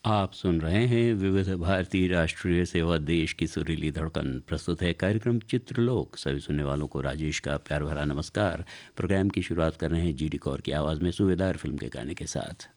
आप सुन रहे हैं विविध भारती राष्ट्रीय सेवा देश की सुरीली धड़कन। प्रस्तुत है कार्यक्रम चित्रलोक। सभी सुनने वालों को राजेश का प्यार भरा नमस्कार। प्रोग्राम की शुरुआत कर रहे हैं जीडी कौर की आवाज़ में सूबेदार फिल्म के गाने के साथ।